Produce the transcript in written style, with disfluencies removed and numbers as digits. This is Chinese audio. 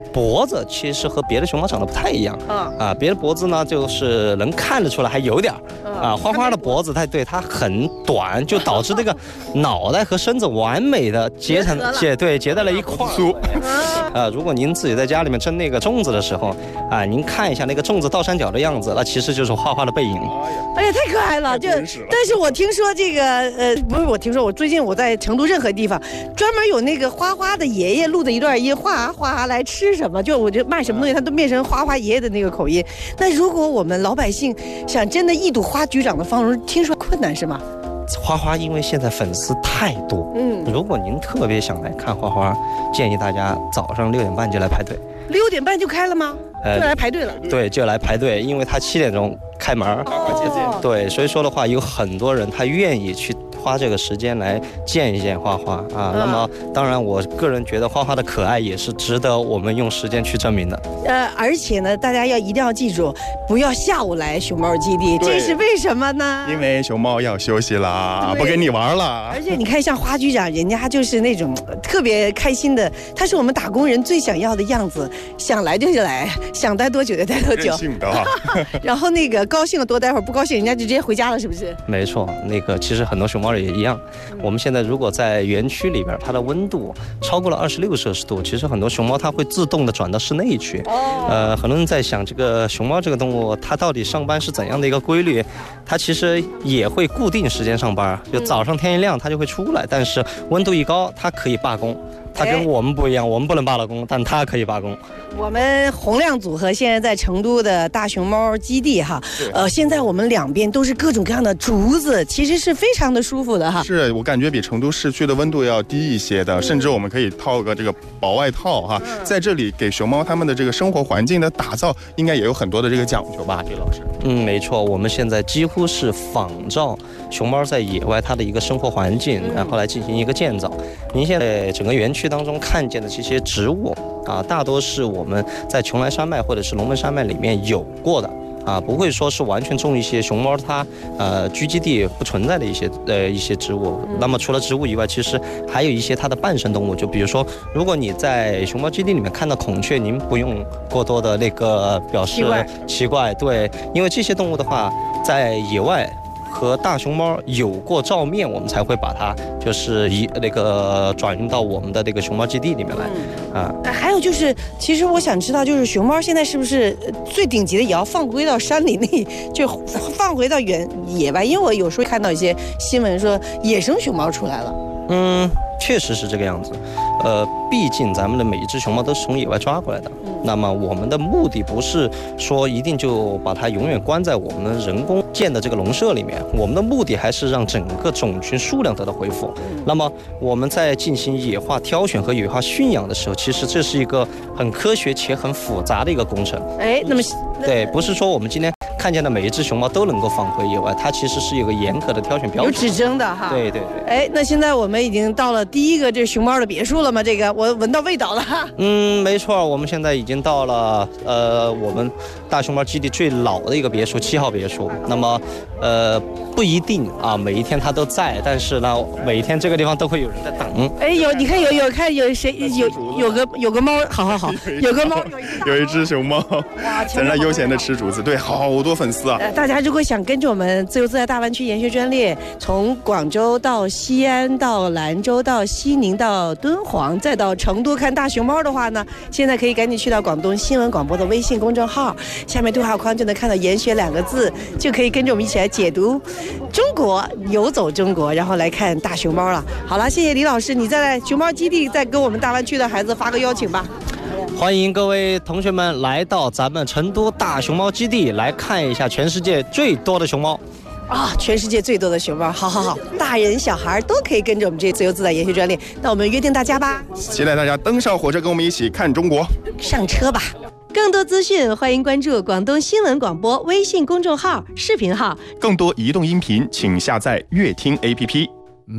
脖子其实和别的熊猫长得不太一样别的脖子呢就是能看得出来还有点花花的脖子它很短，就导致这个脑袋和身子完美的结在了一块如果您自己在家里面蒸那个粽子的时候您看一下那个粽子倒三角的样子，那其实就是花花的背影。 哎呀，太可爱了！但是我听说这个不是我听说，我最近我在成都任何地方专门有那个花花的爷爷录的一段音，花花来吃什么，就我就卖什么东西，他都变成花花爷爷的那个口音。那如果我们老百姓想真的一睹花局长的芳容，听说困难是吗？ 花花因为现在粉丝太多，如果您特别想来看花花，建议大家早上6点半就来排队。 6点半就开了吗？就来排队了。 对，就来排队，因为他7点钟开门。对，所以说的话，有很多人他愿意去花这个时间来见一见花花那么当然我个人觉得花花的可爱也是值得我们用时间去证明的。 而且呢，大家一定要记住，不要下午来熊猫基地，这是为什么呢？ 因为熊猫要休息啦，不跟你玩了。 而且你看，像花局长，人家就是那种特别开心的，他是我们打工人最想要的样子，想来就来，想待多久就待多久。然后那个高兴了多待会儿，不高兴人家就直接回家了，是不是？ 没错，那个其实很多熊猫也一样。我们现在如果在园区里边，它的温度超过了26摄氏度，其实很多熊猫它会自动的转到室内去。很多人在想这个熊猫这个动物，它到底上班是怎样的一个规律？它其实也会固定时间上班，就早上天一亮它就会出来，但是温度一高，它可以罢工。它跟我们不一样，我们不能罢了工，但它可以罢工。 我们洪亮组合现在在成都的大熊猫基地哈，现在我们两边都是各种各样的竹子，其实是非常的舒服的哈。 是我感觉比成都市区的温度要低一些的，甚至我们可以套个这个薄外套哈。在这里给熊猫它们的这个生活环境的打造，应该也有很多的这个讲究吧，李老师？ 没错，我们现在几乎是仿照熊猫在野外它的一个生活环境，然后来进行一个建造。您现在整个园区当中看见的这些植物大多是我们在邛崃山脉或者是龙门山脉里面有过的不会说是完全种一些熊猫它居基地不存在的一些植物。那么除了植物以外，其实还有一些它的伴生动物，就比如说，如果你在熊猫基地里面看到孔雀，您不用过多的那个表示奇怪，对，因为这些动物的话，在野外和大熊猫有过照面，我们才会把它就是转运到我们的这个熊猫基地里面来还有就是，其实我想知道，就是熊猫现在是不是最顶级的也要放归到山里内，就放回到野外？因为我有时候看到一些新闻说野生熊猫出来了。 确实是这个样子。毕竟咱们的每一只熊猫都是从野外抓过来的。那么我们的目的不是说一定就把它永远关在我们人工建的这个笼舍里面，我们的目的还是让整个种群数量得到恢复。那么我们在进行野化挑选和野化驯养的时候，其实这是一个很科学且很复杂的一个工程。 那么对，不是说我们今天看见的每一只熊猫都能够放回野外，它其实是有个严格的挑选标准， 有指征的哈。 对。 那现在我们已经到了第一个这熊猫的别墅了吗？这个我闻到味道了。 没错，我们现在已经到了我们大熊猫基地最老的一个别墅7号别墅。那么不一定每一天它都在，但是呢每一天这个地方都会有人在等。 你看有谁有个猫，好，有个猫， 有一只熊猫在那悠闲的吃竹子，对，好多粉丝啊！ 大家如果想跟着我们自由自在大湾区研学专列，从广州到西安到兰州到西宁到敦煌再到成都看大熊猫的话呢，现在可以赶紧去到广东新闻广播的微信公众号，下面对话框就能看到研学2个字，就可以跟着我们一起来解读中国，游走中国，然后来看大熊猫了。好了，谢谢李老师，你再来熊猫基地再跟我们大湾区的孩子发个邀请吧。 欢迎各位同学们来到咱们成都大熊猫基地，来看一下全世界最多的熊猫全世界最多的熊猫，好，大人小孩都可以跟着我们这自由自在研学专列。那我们约定大家吧， 期待大家登上火车，跟我们一起看中国。 上车吧。更多资讯，欢迎关注广东新闻广播微信公众号、视频号。 更多移动音频，请下载乐听 APP。